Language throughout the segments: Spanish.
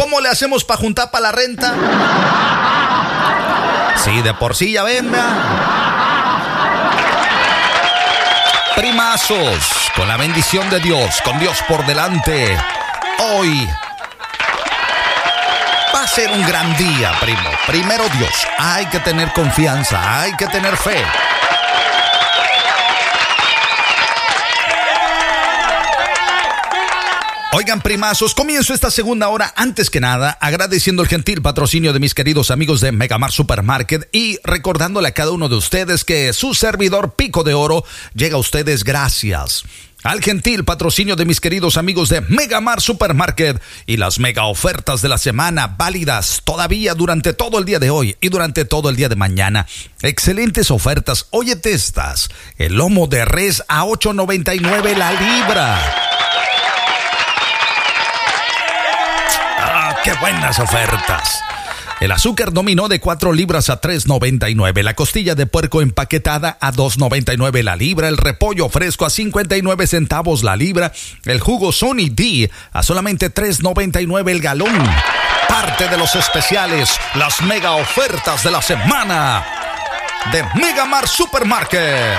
¿Cómo le hacemos para juntar para la renta? Sí, de por sí ya ven, primazos, con la bendición de Dios, con Dios por delante. Hoy va a ser un gran día, primo. Primero Dios, hay que tener confianza, hay que tener fe. Oigan, primazos, comienzo esta segunda hora, antes que nada, agradeciendo el gentil patrocinio de mis queridos amigos de Megamart Supermarket y recordándole a cada uno de ustedes que su servidor Pico de Oro llega a ustedes gracias al gentil patrocinio de mis queridos amigos de Megamart Supermarket y las mega ofertas de la semana válidas todavía durante todo el día de hoy y durante todo el día de mañana. Excelentes ofertas. Óyete estas: el lomo de res a $8.99 la libra. ¡Qué buenas ofertas! El azúcar dominó de 4 libras a $3.99. La costilla de puerco empaquetada a $2.99 la libra. El repollo fresco a 59 centavos la libra. El jugo Sony D a solamente $3.99 el galón. Parte de los especiales, las mega ofertas de la semana de Megamart Supermarket.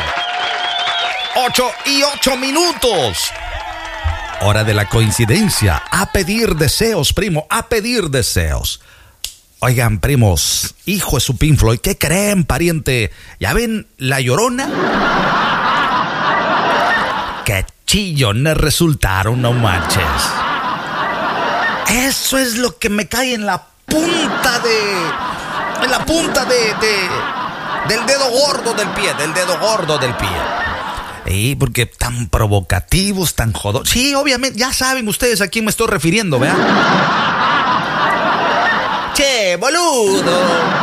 8:08. Hora de la coincidencia. A pedir deseos, primo, a pedir deseos. Oigan, primos, hijo de su Pink Floyd, ¿qué creen, pariente? ¿Ya ven La Llorona? ¡Qué chillones resultaron, no manches! Eso es lo que me cae en la punta del dedo gordo del pie, porque tan provocativos, tan jodones. Sí, obviamente, ya saben ustedes a quién me estoy refiriendo, ¿verdad? ¡Che, boludo!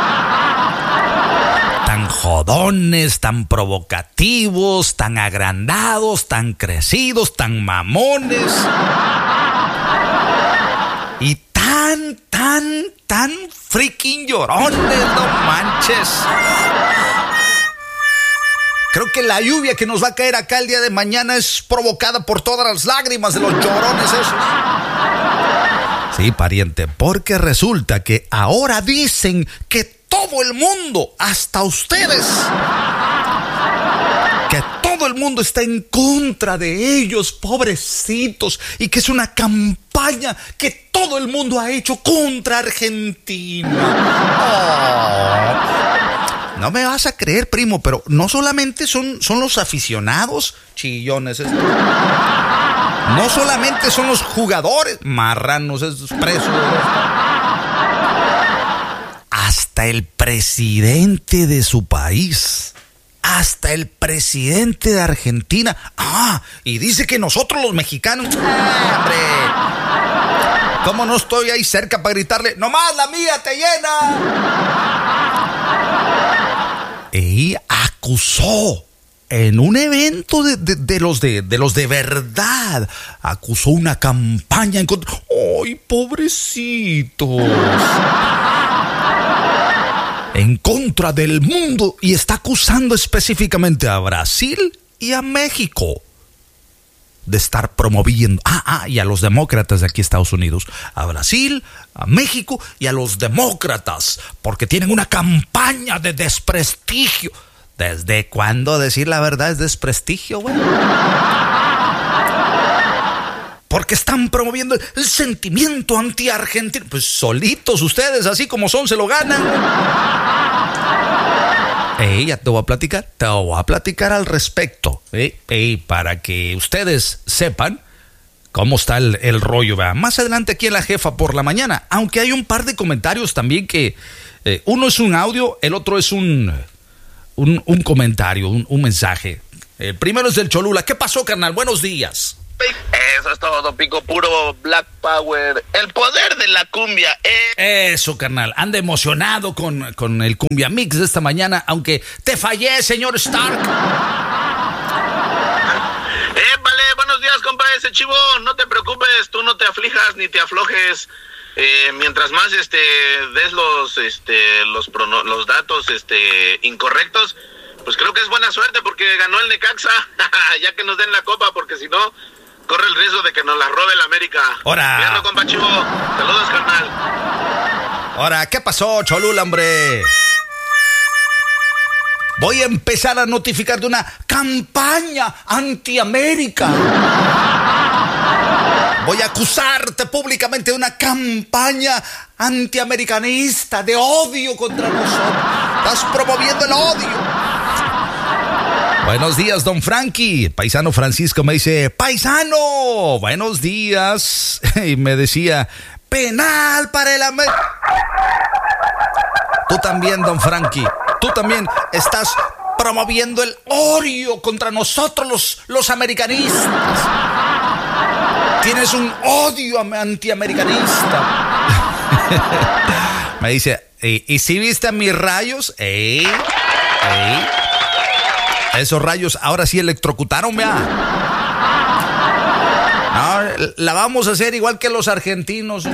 Tan jodones, tan provocativos, tan agrandados, tan crecidos, tan mamones. Y tan freaking llorones, no manches. Creo que la lluvia que nos va a caer acá el día de mañana es provocada por todas las lágrimas de los llorones esos. Sí, pariente, porque resulta que ahora dicen que todo el mundo, hasta ustedes, que todo el mundo está en contra de ellos, pobrecitos, y que es una campaña que todo el mundo ha hecho contra Argentina. No me vas a creer, primo, pero no solamente son los aficionados chillones estos. No solamente son los jugadores marranos estos presos. Hasta el presidente de su país. Hasta el presidente de Argentina. Y dice que nosotros los mexicanos... ¡Hombre! ¿Cómo no estoy ahí cerca para gritarle? ¡Nomás la mía te llena! Y acusó en un evento de los de verdad, acusó una campaña en contra. ¡Ay, pobrecitos! En contra del mundo, y está acusando específicamente a Brasil y a México de estar promoviendo, y a los demócratas de aquí Estados Unidos, a Brasil, a México y a los demócratas, porque tienen una campaña de desprestigio. ¿Desde cuándo decir la verdad es desprestigio, güey? Porque están promoviendo el sentimiento anti-argentino. Pues solitos ustedes, así como son, se lo ganan. Ya te voy a platicar al respecto, para que ustedes sepan cómo está el rollo, ¿verdad? Más adelante aquí en La Jefa por la mañana, aunque hay un par de comentarios también que uno es un audio, el otro es un comentario, un mensaje. El primero es del Cholula. ¿Qué pasó, carnal? Buenos días. Eso es todo, Pico, puro Black Power, el poder de la cumbia. Eso, carnal, anda emocionado con el cumbia mix de esta mañana, aunque te fallé, señor Stark. Vale, buenos días, compa, ese chivo, no te preocupes, tú no te aflijas ni te aflojes. Mientras más des los datos incorrectos, pues creo que es buena suerte porque ganó el Necaxa, ya que nos den la copa, porque si no corre el riesgo de que nos la robe el América. ¡Hora! Fierro, compa chivo. Saludos, carnal. Ahora, ¿qué pasó, Cholula, hombre? Voy a empezar a notificar de una campaña anti-América. Voy a acusarte públicamente de una campaña antiamericanista, de odio contra nosotros. Estás promoviendo el odio. Buenos días, don Frankie. Paisano Francisco me dice, paisano, buenos días. Y me decía, penal para el América. Tú también, don Frankie. Tú también estás promoviendo el odio contra nosotros los americanistas. Tienes un odio antiamericanista. Me dice, ¿y si viste a mis rayos? Esos rayos ahora sí electrocutaron, vea. No, la vamos a hacer igual que los argentinos.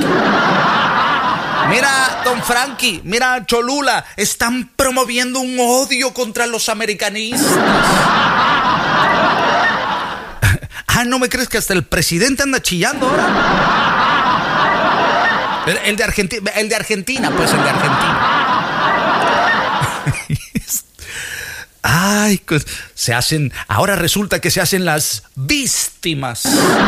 Mira, don Frankie, mira, Cholula, están promoviendo un odio contra los americanistas. ¿No me crees que hasta el presidente anda chillando ahora? El de Argentina, pues el de Argentina. Ay, pues se hacen, ahora resulta que se hacen las víctimas.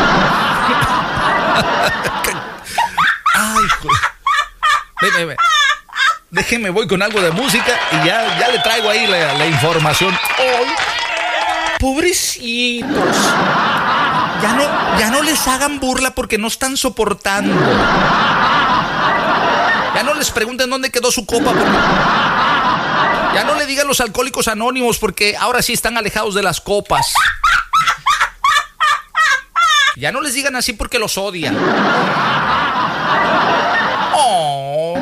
Ay, pues. Ve. Déjeme, voy con algo de música y ya le traigo ahí la información. Oh, pobrecitos. Ya no les hagan burla porque no están soportando. Ya no les pregunten dónde quedó su copa porque... Ya no le digan los alcohólicos anónimos porque ahora sí están alejados de las copas. Ya no les digan así porque los odian. Oh.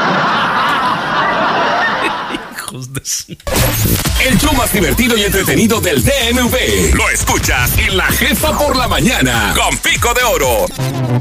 Hijos de sí. El show más divertido y entretenido del DMV. Lo escuchas en La Jefa por la mañana con Pico de Oro.